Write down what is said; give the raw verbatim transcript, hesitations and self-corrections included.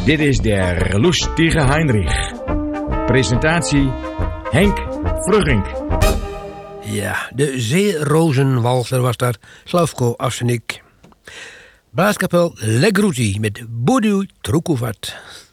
Dit is der Lustige Heinrich. Presentatie Henk Vruggink. Ja, de zeerozenwalser was daar. Slavko Afsenik. Blaaskapel Le Gruzi met Bodu Trukovat.